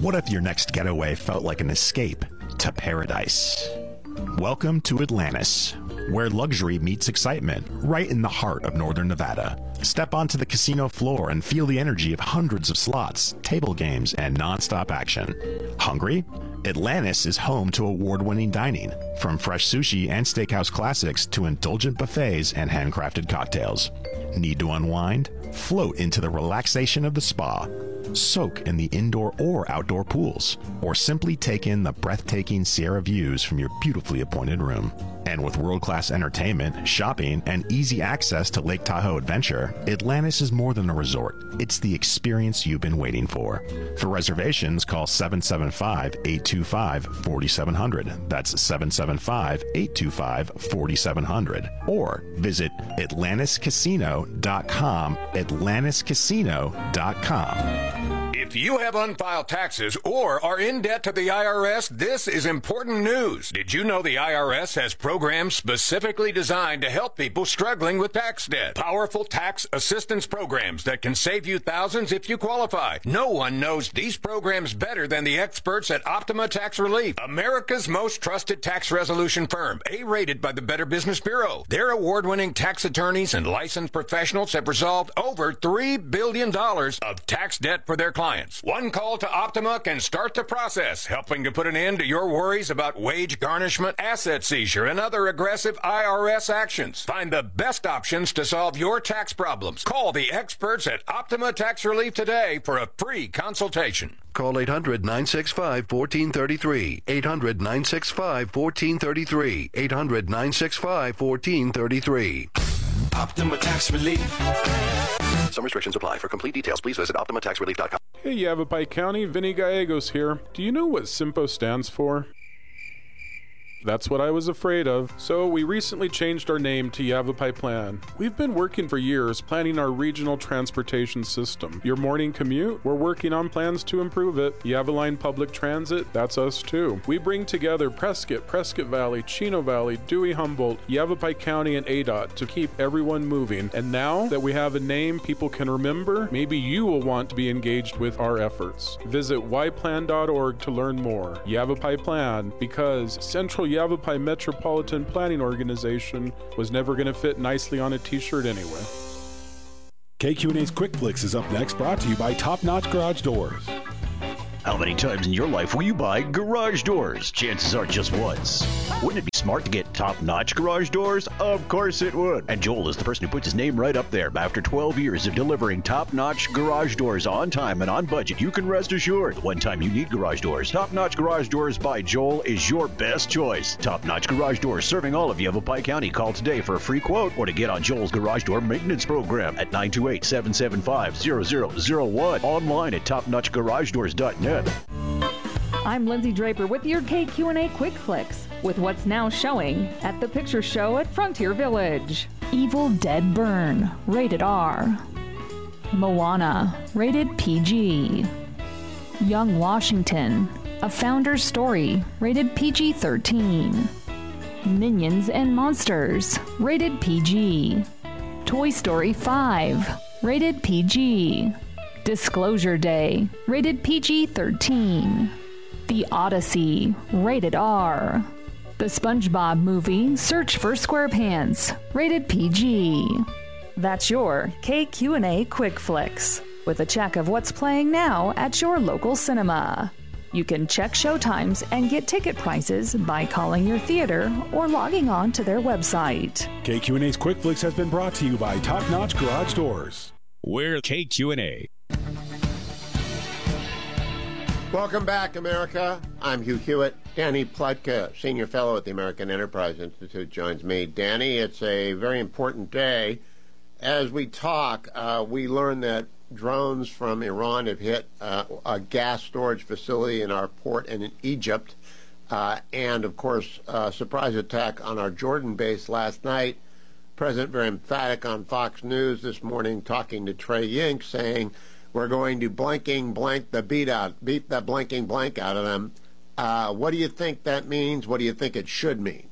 What if your next getaway felt like an escape to paradise? Welcome to Atlantis, where luxury meets excitement, right in the heart of northern Nevada. Step onto the casino floor and feel the energy of hundreds of slots, table games, and non-stop action. Hungry? Atlantis is home to award-winning dining, from fresh sushi and steakhouse classics to indulgent buffets and handcrafted cocktails. Need to unwind? Float into the relaxation of the spa. Soak in the indoor or outdoor pools, or simply take in the breathtaking Sierra views from your beautifully appointed room. And with world-class entertainment, shopping, and easy access to Lake Tahoe Adventure, Atlantis is more than a resort. It's the experience you've been waiting for. For reservations, call 775-825-4700. That's 775-825-4700. Or visit AtlantisCasino.com, AtlantisCasino.com. If you have unfiled taxes or are in debt to the IRS, this is important news. Did you know the IRS has programs specifically designed to help people struggling with tax debt? Powerful tax assistance programs that can save you thousands if you qualify. No one knows these programs better than the experts at Optima Tax Relief, America's most trusted tax resolution firm, A-rated by the Better Business Bureau. Their award-winning tax attorneys and licensed professionals have resolved over $3 billion of tax debt for their clients. One call to Optima can start the process, helping to put an end to your worries about wage garnishment, asset seizure, and other aggressive IRS actions. Find the best options to solve your tax problems. Call the experts at Optima Tax Relief today for a free consultation. Call 800-965-1433. 800-965-1433. 800-965-1433. Optima Tax Relief. Some restrictions apply. For complete details, please visit OptimaTaxRelief.com. Hey, Yavapai County, Vinny Gallegos here. Do you know what SIMPO stands for? That's what I was afraid of. So we recently changed our name to Yavapai Plan. We've been working for years planning our regional transportation system. Your morning commute? We're working on plans to improve it. Yavaline Public Transit? That's us too. We bring together Prescott, Prescott Valley, Chino Valley, Dewey Humboldt, Yavapai County, and ADOT to keep everyone moving. And now that we have a name people can remember, maybe you will want to be engaged with our efforts. Visit yplan.org to learn more. Yavapai Plan, because Central Yavapai Metropolitan Planning Organization was never going to fit nicely on a t-shirt anyway. KQ&A's Quick Flicks is up next, brought to you by Top Notch Garage Doors. How many times in your life will you buy garage doors? Chances are just once. Wouldn't it be smart to get top-notch garage doors? Of course it would. And Joel is the person who puts his name right up there. After 12 years of delivering top-notch garage doors on time and on budget, you can rest assured. One time you need garage doors, Top-Notch Garage Doors by Joel is your best choice. Top-Notch Garage Doors serving all of Yavapai County. Call today for a free quote or to get on Joel's garage door maintenance program at 928-775-0001. Online at topnotchgaragedoors.net. I'm Lindsay Draper with your KQ&A Quick Flicks with what's now showing at the Picture Show at Frontier Village. Evil Dead Burn, rated R. Moana, rated PG. Young Washington, A Founder's Story, rated PG-13. Minions and Monsters, rated PG. Toy Story 5, rated PG. Disclosure Day, rated PG-13. The Odyssey, rated R. The SpongeBob Movie, Search for SquarePants, rated PG. That's your KQ&A Quick Flicks, with a check of what's playing now at your local cinema. You can check showtimes and get ticket prices by calling your theater or logging on to their website. KQ&A's Quick Flicks has been brought to you by Top Notch Garage Doors. We're KQ&A. Welcome back, America. I'm Hugh Hewitt. Danny Pletka, Senior Fellow at the American Enterprise Institute, joins me. Danny, it's a very important day. As we talk, we learn that drones from Iran have hit a gas storage facility in our port in Egypt. And, of course, a surprise attack on our Jordan base last night. President very emphatic on Fox News this morning, talking to Trey Yink, saying, we're going to beat the blanking blank out of them. What do you think that means? What do you think it should mean?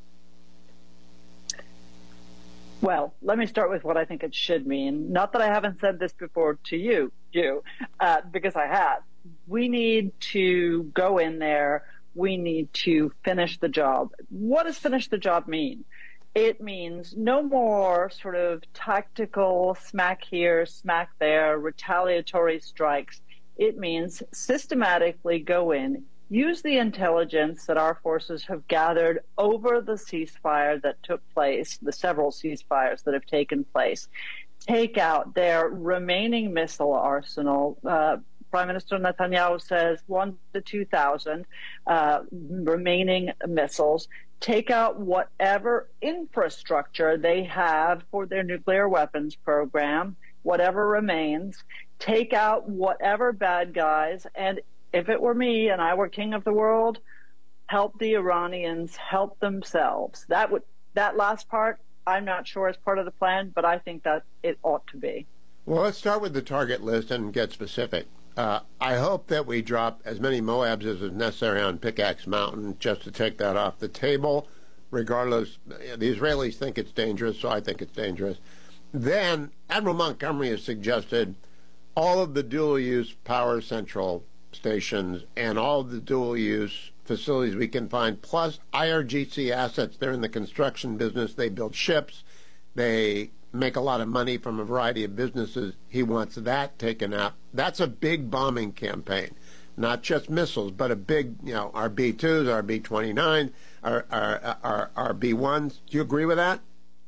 Well, let me start with what I think it should mean. Not that I haven't said this before to you, because I have. We need to go in there. We need to finish the job. What does finish the job mean? It means no more sort of tactical smack here, smack there, retaliatory strikes. It means systematically go in, use the intelligence that our forces have gathered over the ceasefire that took place, the several ceasefires that have taken place, take out their remaining missile arsenal. Prime Minister Netanyahu says 1,000 to 2,000 remaining missiles. Take out whatever infrastructure they have for their nuclear weapons program, whatever remains. Take out whatever bad guys. And if it were me and I were king of the world, help the Iranians help themselves. That last part, I'm not sure is part of the plan, but I think that it ought to be. Well, let's start with the target list and get specific. I hope that we drop as many Moabs as is necessary on Pickaxe Mountain just to take that off the table. Regardless, the Israelis think it's dangerous, so I think it's dangerous. Then Admiral Montgomery has suggested all of the dual-use power central stations and all of the dual-use facilities we can find, plus IRGC assets. They're in the construction business. They build ships. They make a lot of money from a variety of businesses. He wants that taken out. That's a big bombing campaign, not just missiles, but a big, our B-2s, our B-29s, our B-1s. Do you agree with that?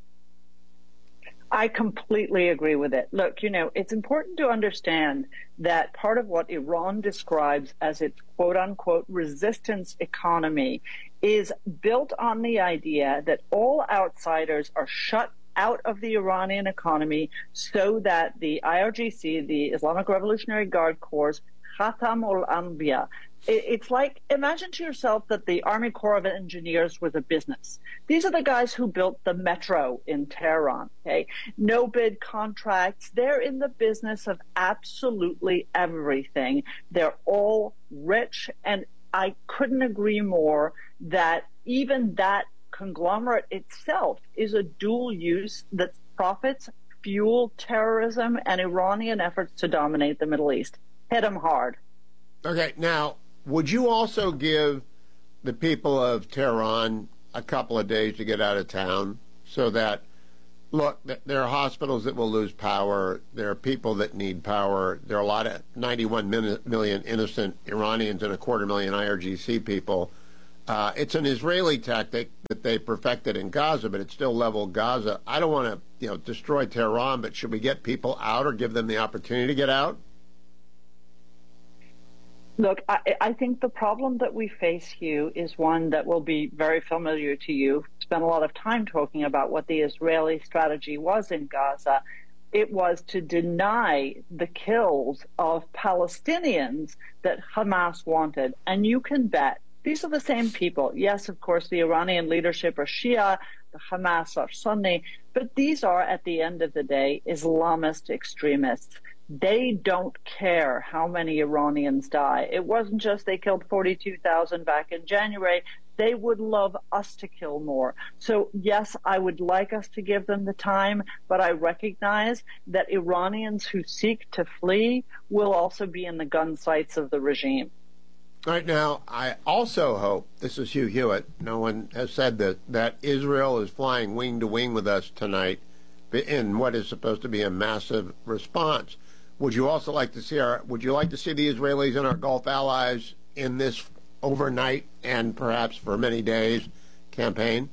I completely agree with it. Look, it's important to understand that part of what Iran describes as its quote-unquote resistance economy is built on the idea that all outsiders are shut out of the Iranian economy so that the IRGC, the Islamic Revolutionary Guard Corps, Khatam al-Anbiya, it's like, imagine to yourself that the Army Corps of Engineers was a business. These are the guys who built the metro in Tehran, okay? No bid contracts. They're in the business of absolutely everything. They're all rich, and I couldn't agree more that even that conglomerate itself is a dual use that profits, fuel terrorism, and Iranian efforts to dominate the Middle East. Hit them hard. Okay, now, would you also give the people of Tehran a couple of days to get out of town so that, look, there are hospitals that will lose power. There are people that need power. There are a lot of 91 million innocent Iranians and 250,000 IRGC people. It's an Israeli tactic that they perfected in Gaza, but it's still leveled Gaza. I don't want to, destroy Tehran, but should we get people out or give them the opportunity to get out? Look, I think the problem that we face, Hugh, is one that will be very familiar to you. Spent a lot of time talking about what the Israeli strategy was in Gaza. It was to deny the kills of Palestinians that Hamas wanted. And you can bet these are the same people. Yes, of course, the Iranian leadership are Shia, the Hamas are Sunni, but these are, at the end of the day, Islamist extremists. They don't care how many Iranians die. It wasn't just they killed 42,000 back in January. They would love us to kill more. So, yes, I would like us to give them the time, but I recognize that Iranians who seek to flee will also be in the gun sights of the regime. All right, now, I also hope, this is Hugh Hewitt, no one has said this, that Israel is flying wing to wing with us tonight in what is supposed to be a massive response. Would you also like to see would you like to see the Israelis and our Gulf allies in this overnight and perhaps for many days campaign?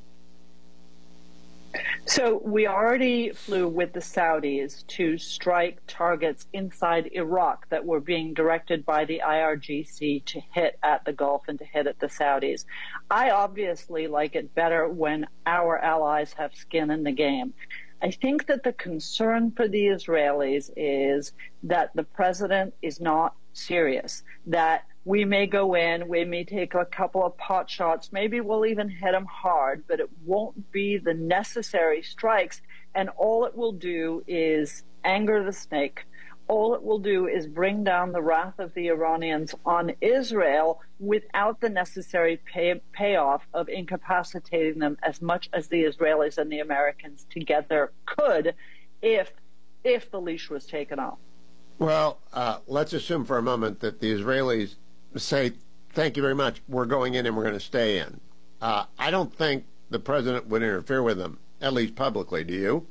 So we already flew with the Saudis to strike targets inside Iraq that were being directed by the IRGC to hit at the Gulf and to hit at the Saudis. I obviously like it better when our allies have skin in the game. I think that the concern for the Israelis is that the president is not serious, that we may go in, we may take a couple of pot shots, maybe we'll even hit them hard, but it won't be the necessary strikes, and all it will do is anger the snake. All it will do is bring down the wrath of the Iranians on Israel without the necessary payoff of incapacitating them as much as the Israelis and the Americans together could if the leash was taken off. Well, let's assume for a moment that the Israelis say, thank you very much, we're going in and we're going to stay in. I don't think the president would interfere with them, at least publicly. Do you?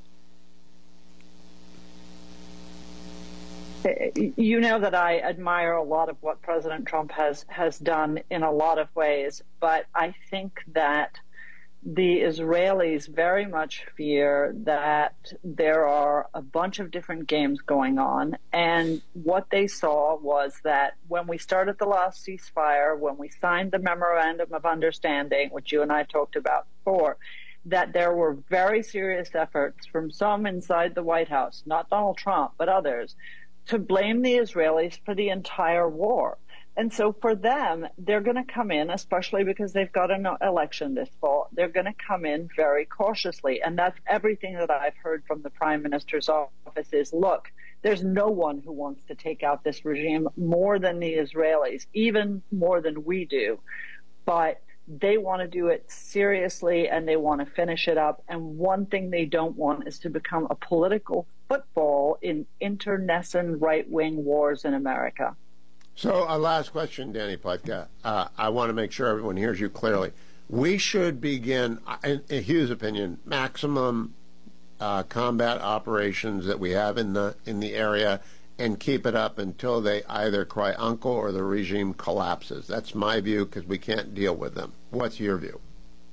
You know that I admire a lot of what President Trump has done in a lot of ways, but I think that the Israelis very much fear that there are a bunch of different games going on. And what they saw was that when we started the last ceasefire, when we signed the memorandum of understanding, which you and I talked about before, that there were very serious efforts from some inside the White House, not Donald Trump, but others, to blame the Israelis for the entire war. And so for them, they're going to come in, especially because they've got an election this fall, they're going to come in very cautiously. And that's everything that I've heard from the Prime Minister's office is, look, there's no one who wants to take out this regime more than the Israelis, even more than we do. But they want to do it seriously and they want to finish it up. And one thing they don't want is to become a political football in internecine right-wing wars in America. So a last question, Danny Pletka. I want to make sure everyone hears you clearly. We should begin, in Hugh's opinion, maximum combat operations that we have in the area and keep it up until they either cry uncle or the regime collapses. That's my view because we can't deal with them. What's your view?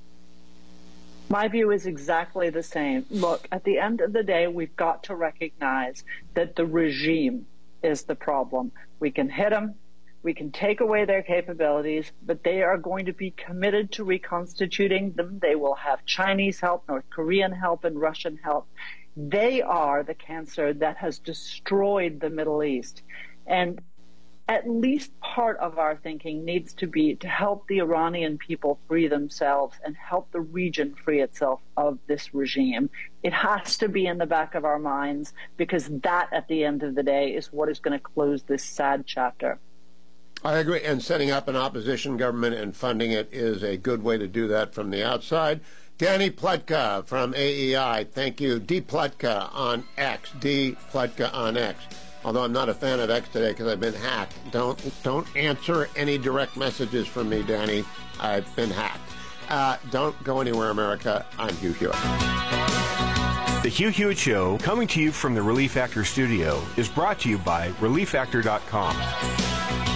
My view is exactly the same. Look, at the end of the day, we've got to recognize that the regime is the problem. We can hit them, we can take away their capabilities, but they are going to be committed to reconstituting them. They will have Chinese help, North Korean help, and Russian help. They are the cancer that has destroyed the Middle East. And at least part of our thinking needs to be to help the Iranian people free themselves and help the region free itself of this regime. It has to be in the back of our minds because that, at the end of the day, is what is going to close this sad chapter. I agree. And setting up an opposition government and funding it is a good way to do that from the outside. Danny Pletka from AEI, thank you. D. Pletka on X. D. Pletka on X. Although I'm not a fan of X today because I've been hacked. Don't answer any direct messages from me, Danny. I've been hacked. Don't go anywhere, America. I'm Hugh Hewitt. The Hugh Hewitt Show, coming to you from the Relief Factor studio, is brought to you by ReliefFactor.com.